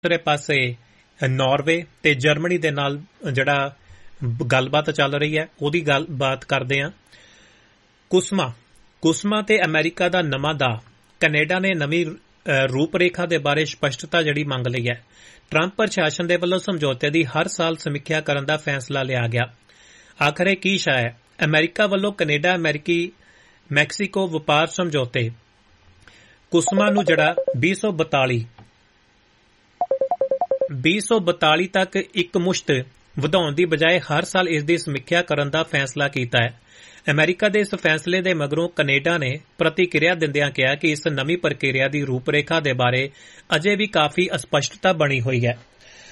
ਦੂਸਰੇ ਪਾਸੇ ਨਾਰਵੇ ਤੇ ਜਰਮਨੀ ਦੇ ਨਾਲ ਜਿਹੜਾ ਗੱਲਬਾਤ ਚੱਲ ਰਹੀ ਹੈ ਉਹਦੀ ਗੱਲਬਾਤ ਕਰਦੇ ਹਾਂ। ਕੁਸਮਾ ਤੇ ਅਮਰੀਕਾ ਦਾ ਨਵਾਂ ਦਾ ਕੈਨੇਡਾ ਨੇ ਨਵੀਂ ਰੂਪਰੇਖਾ ਦੇ ਬਾਰੇ ਸਪਸ਼ਟਤਾ ਜਿਹੜੀ ਮੰਗ ਲਈ ਹੈ। ਟਰੰਪ ਪ੍ਰਸ਼ਾਸਨ ਦੇ ਵੱਲੋਂ ਸਮਝੌਤੇ ਦੀ ਹਰ ਸਾਲ ਸਮੀਖਿਆ ਕਰਨ ਦਾ ਫੈਸਲਾ ਲਿਆ ਗਿਆ। ਆਖਰ ਇਹ ਕੀ ਸ਼ਾ ਹੈ? ਅਮਰੀਕਾ ਵੱਲੋਂ ਕੈਨੇਡਾ ਮੈਕਸੀਕੋ ਵਪਾਰ ਸਮਝੌਤੇ ਕੁਸਮਾ ਨੂੰ ਜਿਹੜਾ 2042 ਤੱਕ ਇੱਕ ਮੁਸ਼ਤ ਵਧਾਉਣ ਦੀ ਬਜਾਏ ਹਰ ਸਾਲ ਇਸ ਦੀ ਸਮੀਖਿਆ ਕਰਨ ਦਾ ਫੈਸਲਾ ਕੀਤਾ ਹੈ। ਅਮਰੀਕਾ ਦੇ ਇਸ ਫੈਸਲੇ ਦੇ ਮਗਰੋਂ ਕੈਨੇਡਾ ਨੇ ਪ੍ਰਤੀਕਿਰਿਆ ਦਿੰਦਿਆਂ ਕਿਹਾ ਕਿ ਇਸ ਨਵੀਂ ਪ੍ਰਕਿਰਿਆ ਦੀ ਰੂਪਰੇਖਾ ਦੇ ਬਾਰੇ ਅਜੇ ਵੀ ਕਾਫੀ ਅਸਪਸ਼ਟਤਾ ਬਣੀ ਹੋਈ ਹੈ।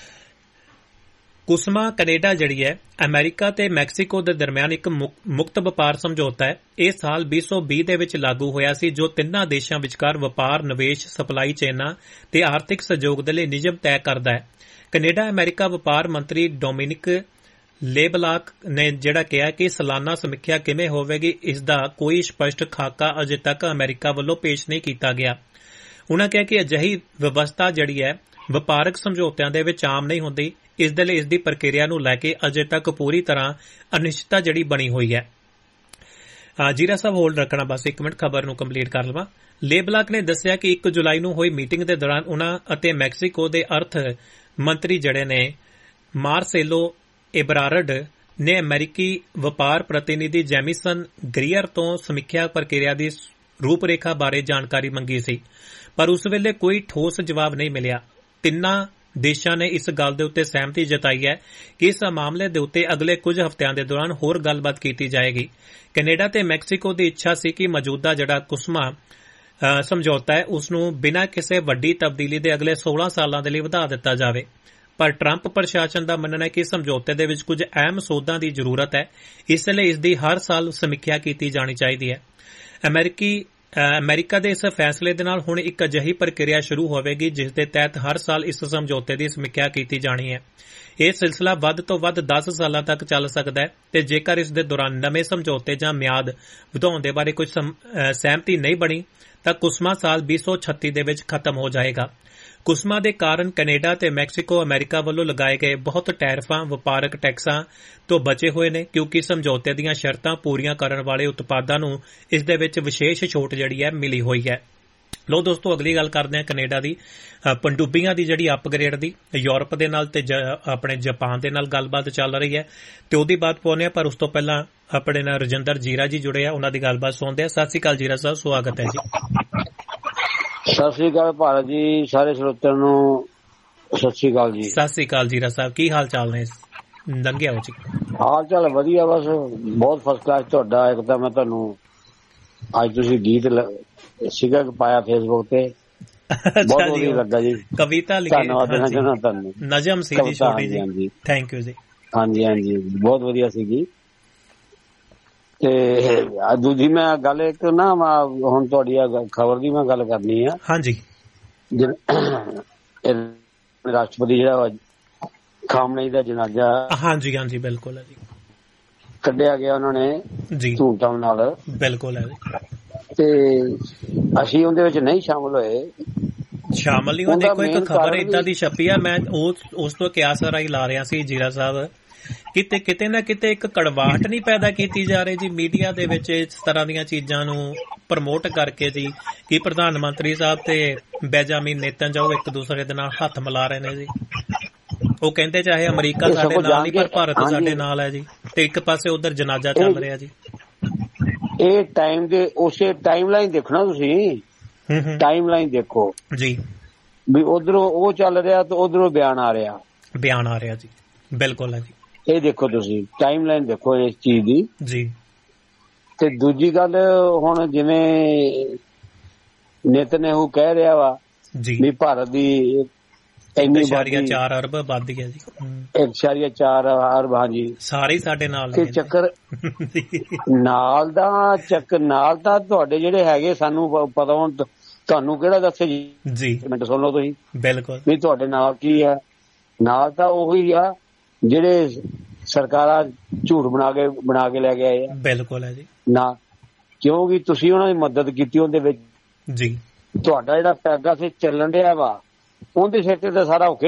ਕੁਸਮਾ ਕੈਨੇਡਾ ਜਿਹੜੀ ਹੈ ਅਮਰੀਕਾ ਤੇ ਮੈਕਸੀਕੋ ਦੇ ਦਰਮਿਆਨ ਇੱਕ ਮੁਕਤ ਵਪਾਰ ਸਮਝੌਤਾ ਹੈ। ਇਹ ਸਾਲ 2020 ਦੇ ਵਿੱਚ ਲਾਗੂ ਹੋਇਆ ਸੀ, ਜੋ ਤਿੰਨਾਂ ਦੇਸ਼ਾਂ ਵਿਚਕਾਰ ਵਪਾਰ, ਨਿਵੇਸ਼, ਸਪਲਾਈ ਚੇਨਾਂ ਤੇ ਆਰਥਿਕ ਸਹਿਯੋਗ ਦੇ ਲਈ ਨਿਯਮ ਤੈਅ ਕਰਦਾ ਹੈ। ਕੈਨੇਡਾ ਅਮਰੀਕਾ ਵਪਾਰ ਮੰਤਰੀ ਡੋਮਿਨਿਕ ਲੇਬਲਾਕ ਨੇ ਜਿਹੜਾ ਕਿਹਾ ਕਿ ਸਾਲਾਨਾ ਸਮੀਖਿਆ ਕਿਵੇਂ ਹੋਵੇਗੀ, ਇਸ ਦਾ ਕੋਈ ਸਪਸ਼ਟ ਖਾਕਾ ਅਜੇ ਤੱਕ ਅਮਰੀਕਾ ਵੱਲੋਂ ਪੇਸ਼ ਨਹੀਂ ਕੀਤਾ ਗਿਆ। ਉਨ੍ਹਾਂ ਕਿਹਾ ਕਿ ਅਜਿਹੀ ਵਿਵਸਥਾ ਜਿਹੜੀ ਹੈ ਵਪਾਰਕ ਸਮਝੌਤਿਆਂ ਦੇ ਵਿੱਚ ਆਮ ਨਹੀਂ ਹੁੰਦੀ। ਇਸ ਦੇ ਲਈ ਇਸ ਦੀ ਪ੍ਰਕਿਰਿਆ ਨੂੰ ਲੈ ਕੇ ਅਜੇ ਤੱਕ ਪੂਰੀ ਤਰ੍ਹਾਂ ਅਨਿਸ਼ਚਿਤਤਾ ਜਿਹੜੀ ਬਣੀ ਹੋਈ ਹੈ। ਜੀਰਾ ਸਾਹਿਬ ਹੋਲਡ ਰੱਖਣਾ, ਬਸ ਇੱਕ ਮਿੰਟ ਖਬਰ ਨੂੰ ਕੰਪਲੀਟ ਕਰ ਲਵਾਂ। ਲੇਬਲਾਕ ਨੇ ਦੱਸਿਆ ਕਿ 1 ਜੁਲਾਈ ਨੂੰ ਹੋਈ ਮੀਟਿੰਗ ਦੇ ਦੌਰਾਨ ਉਨ੍ਹਾਂ ਅਤੇ ਮੈਕਸੀਕੋ ਦੇ ਅਰਥ ਮੰਤਰੀ ਜਿਹੜੇ ਨੇ ਮਾਰਸੇਲੋ ਇਬਰਾਰਡ ਨੇ ਅਮਰੀਕੀ ਵਪਾਰ ਪ੍ਰਤੀਨਿਧੀ ਜੈਮੀਸਨ ਗਰੀਅਰ ਤੋਂ ਸਮੀਖਿਆ ਪ੍ਰਕਿਰਿਆ ਦੀ ਰੂਪਰੇਖਾ ਬਾਰੇ ਜਾਣਕਾਰੀ ਮੰਗੀ ਸੀ, ਪਰ ਉਸ ਵੇਲੇ ਕੋਈ ਠੋਸ ਜਵਾਬ ਨਹੀਂ ਮਿਲਿਆ। ਤਿੰਨਾਂ ਦੇਸ਼ਾਂ ਨੇ ਇਸ ਗੱਲ ਦੇ ਉੱਤੇ ਸਹਿਮਤੀ ਜਤਾਈ ਹੈ ਕਿ ਇਸ ਮਾਮਲੇ ਦੇ ਉੱਤੇ ਅਗਲੇ ਕੁਝ ਹਫ਼ਤਿਆਂ ਦੇ ਦੌਰਾਨ ਹੋਰ ਗੱਲਬਾਤ ਕੀਤੀ ਜਾਏਗੀ। ਕੈਨੇਡਾ ਤੇ ਮੈਕਸੀਕੋ ਦੀ ਇੱਛਾ ਸੀ ਕਿ ਮੌਜੂਦਾ ਜਿਹੜਾ ਕੁਸਮਾ ਸਮਝੌਤਾ ਹੈ ਉਸ ਨੂੰ ਬਿਨਾਂ ਕਿਸੇ ਵੱਡੀ ਤਬਦੀਲੀ ਦੇ ਅਗਲੇ 16 ਸਾਲਾਂ ਦੇ ਲਈ ਵਧਾ ਦਿੱਤਾ ਜਾਵੇ, ਪਰ ਟਰੰਪ ਪ੍ਰਸ਼ਾਸਨ ਦਾ ਮੰਨਣਾ ਹੈ ਕਿ ਸਮਝੌਤੇ ਦੇ ਵਿੱਚ ਕੁਝ ਅਹਿਮ ਸੋਧਾਂ ਦੀ ਜ਼ਰੂਰਤ ਹੈ, ਇਸ ਲਈ ਇਸ ਦੀ ਹਰ ਸਾਲ ਸਮੀਖਿਆ ਕੀਤੀ ਜਾਣੀ ਚਾਹੀਦੀ ਹੈ। ਅਮਰੀਕਾ ਦੇ ਇਸ ਫੈਸਲੇ ਦੇ ਨਾਲ ਹੁਣ ਇੱਕ ਅਜਿਹੀ ਪ੍ਰਕਿਰਿਆ ਸ਼ੁਰੂ ਹੋਵੇਗੀ ਜਿਸ ਦੇ ਤਹਿਤ ਹਰ ਸਾਲ ਇਸ ਸਮਝੌਤੇ ਦੀ ਸਮੀਖਿਆ ਕੀਤੀ ਜਾਣੀ ਹੈ। ਇਹ ਸਿਲਸਿਲਾ ਵੱਧ ਤੋਂ ਵੱਧ 10 ਸਾਲਾਂ ਤੱਕ ਚੱਲ ਸਕਦਾ ਹੈ ਤੇ ਜੇਕਰ ਇਸ ਦੇ ਦੌਰਾਨ ਨਵੇਂ ਸਮਝੌਤੇ ਜਾਂ ਮਿਆਦ ਵਧਾਉਣ ਦੇ ਬਾਰੇ ਕੋਈ ਸਹਿਮਤੀ ਨਹੀਂ ਬਣੀ ਤਾਂ ਕੁਸਮਾ ਸਾਲ 2036 ਦੇ ਵਿੱਚ ਖਤਮ ਹੋ ਜਾਏਗਾ। ਕੁਸਮਾ ਦੇ ਕਾਰਨ ਕੈਨੇਡਾ ਤੇ ਮੈਕਸੀਕੋ ਅਮਰੀਕਾ ਵੱਲੋਂ ਲਗਾਏ ਗਏ ਬਹੁਤ ਟੈਰਿਫਾਂ, ਵਪਾਰਕ ਟੈਕਸਾਂ ਤੋਂ ਬਚੇ ਹੋਏ ਨੇ, ਕਿਉਂਕਿ ਸਮਝੌਤੇ ਦੀਆਂ ਸ਼ਰਤਾਂ ਪੂਰੀਆਂ ਕਰਨ ਵਾਲੇ ਉਤਪਾਦਾਂ ਨੂੰ ਇਸ ਦੇ ਵਿੱਚ ਵਿਸ਼ੇਸ਼ ਛੋਟ ਜਿਹੜੀ ਹੈ ਮਿਲੀ ਹੋਈ ਹੈ। ਲੋ ਦੋਸਤੋ, ਅਗਲੀ ਗੱਲ ਕਰਦੇ ਹਾਂ ਕੈਨੇਡਾ ਦੀ। ਪਣਡੁੱਬੀਆਂ ਦੀ ਜਿਹੜੀ ਅਪਗ੍ਰੇਡ ਦੀ ਯੂਰਪ ਦੇ ਨਾਲ ਤੇ ਆਪਣੇ ਜਾਪਾਨ ਦੇ ਨਾਲ ਗੱਲਬਾਤ ਚੱਲ ਰਹੀ ਹੈ ਤੇ ਉਹਦੀ ਬਾਤ ਪਾਉਂਦੇ ਹਾਂ, ਪਰ ਉਸ ਤੋਂ ਪਹਿਲਾਂ ਆਪਣੇ ਨਾਲ ਰਜਿੰਦਰ ਜੀਰਾ ਜੀ ਜੁੜੇ ਆ, ਉਹਨਾਂ ਦੀ ਗੱਲਬਾਤ ਸੁਣਦੇ ਆ। ਸਤਿ ਸ਼੍ਰੀ ਅਕਾਲ ਜੀਰਾ ਸਾਹਿਬ, ਸਵਾਗਤ ਹੈ ਜੀ। ਸਤਿ ਸ੍ਰੀ ਅਕਾਲ ਭਾਰਤ ਜੀ, ਸਾਰੇ ਸਰੋਤਿਆਂ ਨੂੰ ਸਤਿ ਸ੍ਰੀ ਅਕਾਲ ਜੀ। ਸਤਿ ਸ਼੍ਰੀ ਅਕਾਲ ਜੀਰਾ ਸਾਹਿਬ, ਕੀ ਹਾਲ ਚਾਲ ਨੇ? ਲੰਘਿਆ ਹੋ ਜੀ? ਹਾਲ ਚਾਲ ਵਧੀਆ, ਬਸ ਬਹੁਤ ਫਸਟ ਕਲਾਸ। ਤੁਹਾਡਾ ਇੱਕ ਤਾਂ ਮੈਂ ਤੁਹਾਨੂੰ ਅੱਜ ਤੁਸੀਂ ਗੀਤ ਸੀਗਾ ਪਾਇਆ ਫੇਸਬੁੱਕ ਤੇ, ਬਹੁਤ ਵਧੀਆ ਲੱਗਾ ਜੀ। ਕਵਿਤਾ ਲਿਖੀ, ਧੰਨਵਾਦ ਦੇਣਾ ਚਾਹੁੰਦਾ ਤੁਹਾਨੂੰ। ਨਜ਼ਮ ਸੀ ਜੀ ਛੋਟੀ ਜੀ, ਥੈਂਕ ਯੂ ਜੀ। ਹਾਂਜੀ ਹਾਂਜੀ, ਬਹੁਤ ਵਧੀਆ ਸੀਗੀ। ਤੇ ਦੂਜੀ ਮੈਂ ਗੱਲ ਇੱਕ ਨਾ ਹੁਣ ਤੁਹਾਡੀ ਖਬਰ ਦੀ ਮੈਂ ਗੱਲ ਕਰਨੀ ਆ। ਹਾਂਜੀ, ਰਾਸ਼ਟਰਪਤੀ ਜਿਹੜਾ ਖਾਮਨੇਈ ਦਾ ਜਨਾਜ਼ਾ, ਹਾਂਜੀ ਹਾਂਜੀ ਬਿਲਕੁਲ ਹੈ ਜੀ, ਕੱਢਿਆ ਗਿਆ ਉਹਨਾਂ ਨੇ ਜੀ ਧੂਮਧਾਮ ਨਾਲ। ਬਿਲਕੁਲ ਹੈ ਜੀ, ਤੇ ਅਸੀਂ ਉਹਦੇ ਵਿੱਚ ਨਹੀਂ ਸ਼ਾਮਲ ਹੋਏ। ਸ਼ਾਮਲ ਨਹੀਂ ਹੋਏ। ਦੇਖੋ, ਇੱਕ ਖਬਰ ਏਦਾਂ ਦੀ ਛਪੀ ਆ, ਮੈਂ ਉਸ ਤੋਂ ਕਿਆਸ ਰਾਈ ਲਾ ਰਿਹਾ ਸੀ ਜੀਰਾ ਸਾਹਿਬ, ਕਿਤੇ ਨਾ ਕਿਤੇ ਇੱਕ ਕੜਵਾਹਟ ਨਹੀਂ ਪੈਦਾ ਕੀਤੀ ਜਾ ਰਹੀ ਜੀ ਮੀਡੀਆ ਦੇ ਵਿੱਚ ਇਸ ਤਰ੍ਹਾਂ ਦੀਆਂ ਚੀਜ਼ਾਂ ਨੂੰ ਪ੍ਰਮੋਟ ਕਰਕੇ ਜੀ, ਕਿ ਪ੍ਰਧਾਨ ਮੰਤਰੀ ਸਾਹਿਬ ਤੇ ਬੈਂਜਾਮਿਨ ਨੇਤਨਯਾਹੂ ਇੱਕ ਦੂਸਰੇ ਦੇ ਨਾਲ ਹੱਥ ਮਿਲਾ ਰਹੇ ਨੇ ਜੀ। ਉਹ ਕਹਿੰਦੇ ਚਾਹੇ ਅਮਰੀਕਾ ਸਾਡੇ ਨਾਲ ਨਹੀਂ, ਪਰ ਭਾਰਤ ਸਾਡੇ ਨਾਲ ਹੈ ਜੀ, ਤੇ ਇੱਕ ਪਾਸੇ ਉਧਰ ਜਨਾਜ਼ਾ ਚੱਲ ਰਿਹਾ ਜੀ। ਇਹ ਟਾਈਮ ਦੇ ਉਸੇ ਟਾਈਮ ਲਾਈਨ ਦੇਖਣਾ ਤੁਸੀਂ, ਟਾਈਮ ਲਾਈਨ ਦੇਖੋ ਜੀ, ਵੀ ਉਧਰੋਂ ਉਹ ਚੱਲ ਰਿਹਾ ਤੇ ਉਧਰੋਂ ਬਿਆਨ ਆ ਰਿਹਾ ਜੀ। ਬਿਲਕੁਲ ਹੈ ਜੀ, ਇਹ ਦੇਖੋ ਤੁਸੀਂ ਟਾਈਮ ਲਾਈਨ ਦੇਖੋ ਇਸ ਚੀਜ਼ ਦੀ ਜੀ। ਤੇ ਦੂਜੀ ਗੱਲ, ਹੁਣ ਜਿਵੇਂ ਨੇਤਨਯਾਹੂ ਕਹਿ ਰਿਹਾ ਵਾ ਜੀ ਵੀ ਭਾਰਤ ਦੀ 1.4 ਅਰਬ ਆਬਾਦੀ ਹੈ ਜੀ, 1.4 ਅਰਬ, ਹਾਂਜੀ, ਸਾਰੇ ਸਾਡੇ ਨਾਲ। ਤੇ ਚੱਕਰ ਨਾਲ ਤਾਂ ਤੁਹਾਡੇ ਜਿਹੜੇ ਹੈਗੇ ਸਾਨੂੰ ਪਤਾ, ਹੁਣ ਤੁਹਾਨੂੰ ਕਿਹੜਾ ਦੱਸੇ ਜੀ, ਮਿੰਟ ਸੁਣ ਲਓ ਤੁਸੀਂ। ਬਿਲਕੁਲ, ਵੀ ਤੁਹਾਡੇ ਨਾਲ ਕੀ ਆ? ਨਾਲ ਤਾਂ ਉਹੀ ਆ ਜਿਹੜੇ ਸਰਕਾਰਾਂ ਝੂਠ ਬਣਾ ਕੇ ਲੈ ਕੇ ਆਏ ਆ। ਬਿਲਕੁਲ ਹੈ ਜੀ ਨਾ, ਕਿਉਂਕਿ ਤੁਸੀਂ ਉਹਨਾਂ ਦੀ ਮਦਦ ਕੀਤੀ ਉਹਦੇ ਵਿੱਚ ਜੀ। ਤੁਹਾਡਾ ਜਿਹੜਾ ਪੈਸਾ ਸੀ ਚੱਲਣ ਰਿਹਾ ਵਾ, ਉਹਦੇ ਸਿਰ ਤੇ ਤਾਂ ਸਾਰਾ